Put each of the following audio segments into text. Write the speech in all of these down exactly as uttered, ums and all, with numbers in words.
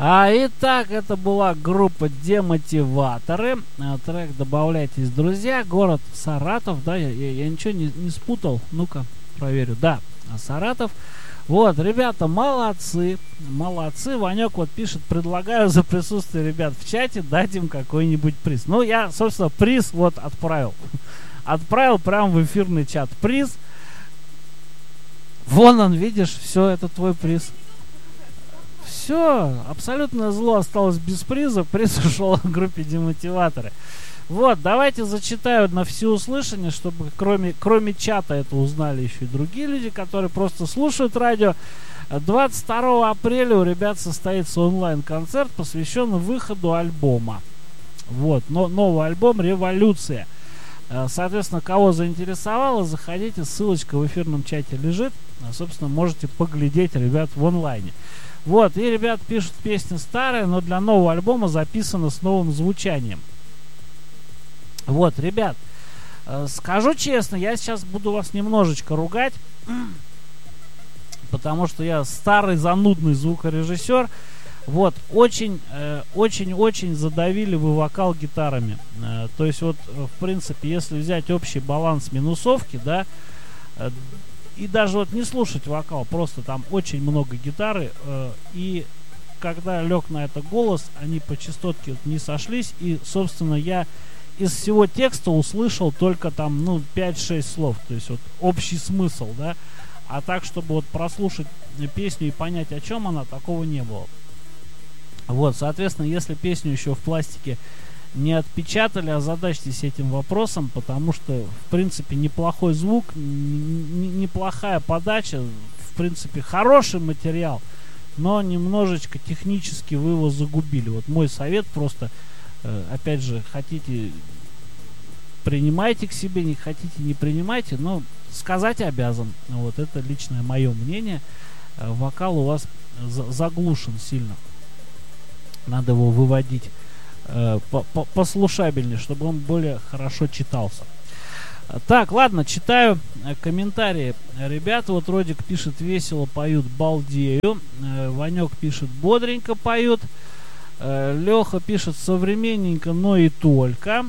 А, итак, это была группа Демотиваторы. А, трек «Добавляйтесь, друзья». Город Саратов, да, я, я, я ничего не, не спутал. Ну-ка, проверю. Да, Саратов. Вот, ребята, молодцы, молодцы. Ванек вот пишет: предлагаю за присутствие ребят в чате дать им какой-нибудь приз. Ну, я, собственно, приз вот отправил. Отправил прямо в эфирный чат приз. Вон он, видишь, все, это твой приз. Все, абсолютное зло осталось без приза. Приз ушел в группе Демотиваторы. Вот, давайте зачитаю на всеуслышание, чтобы кроме, кроме чата это узнали еще и другие люди, которые просто слушают радио. двадцать второго апреля у ребят состоится онлайн-концерт, посвященный выходу альбома. Вот, но, новый альбом «Революция». Соответственно, кого заинтересовало, заходите, ссылочка в эфирном чате лежит. Собственно, можете поглядеть ребят в онлайне. Вот, и ребят пишут песни старые, но для нового альбома записано с новым звучанием. Вот, ребят, э, скажу честно, я сейчас буду вас немножечко ругать, потому что я старый занудный звукорежиссер. Вот, очень, э, очень-очень задавили вы вокал гитарами. Э, то есть вот, в принципе, если взять общий баланс минусовки, да, э, и даже вот не слушать вокал, просто там очень много гитары, э, и когда лег на это голос, они по частотке вот не сошлись, и, собственно, я из всего текста услышал только там, ну, пять-шесть слов, то есть вот общий смысл, да, а так, чтобы вот прослушать песню и понять, о чем она, такого не было. Вот, соответственно, если песню еще в пластике не отпечатали, озадачьтесь этим вопросом, потому что, в принципе, неплохой звук, неплохая подача, в принципе, хороший материал, но немножечко технически вы его загубили. Вот мой совет просто, опять же, хотите, принимайте к себе, не хотите, не принимайте, но сказать обязан. Вот это личное мое мнение. Вокал у вас заглушен сильно. Надо его выводить э, послушабельнее, чтобы он более хорошо читался. Так, ладно, читаю э, комментарии. Ребята, вот Родик пишет: весело поют, балдею. Э, Ванек пишет: бодренько поют. Э, Леха пишет: современненько, но и только.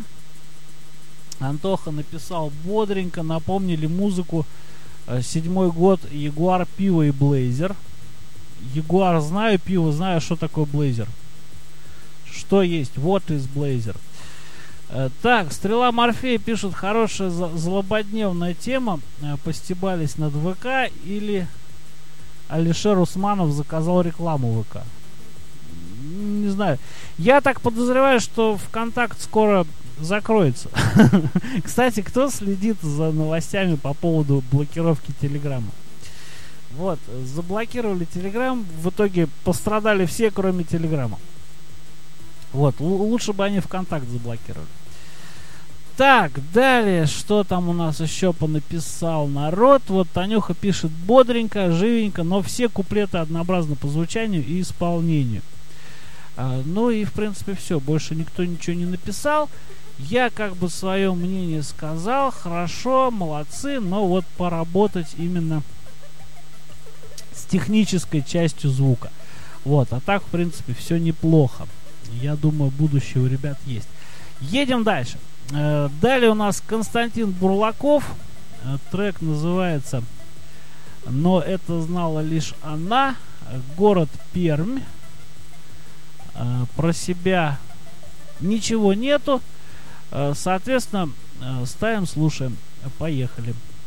Антоха написал: бодренько, напомнили музыку. Э, седьмой год, Ягуар, пиво и Блейзер. Ягуар знаю, пиво знаю, что такое Блейзер. Что есть? Вот из Блейзер. Э, так, Стрела Морфея пишет: хорошая злободневная тема. Э, постебались над ВК, или Алишер Усманов заказал рекламу ВК. Не знаю. Я так подозреваю, что ВКонтакт скоро закроется. Кстати, кто следит за новостями по поводу блокировки Телеграма? Вот, заблокировали Телеграм, в итоге пострадали все, кроме Телеграма. Вот, л- лучше бы они ВКонтакт заблокировали. Так, далее, что там у нас еще понаписал народ? Вот Танюха пишет: бодренько, живенько, но все куплеты однообразны по звучанию и исполнению. А, ну и, в принципе, все, больше никто ничего не написал. Я как бы свое мнение сказал, хорошо, молодцы, но вот поработать именно с технической частью звука. Вот, а так, в принципе, все неплохо. Я думаю, будущее у ребят есть. Едем дальше. Э, далее у нас Константин Бурлаков. Э, трек называется «Но это знала лишь она». Город Пермь. Э, про себя ничего нету. Э, соответственно, э, ставим, слушаем. Поехали.